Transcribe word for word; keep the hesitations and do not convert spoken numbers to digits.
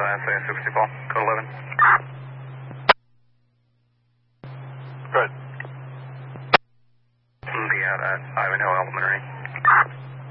S A sixty ball, code eleven. Good. Be out at Ivanhoe Elementary.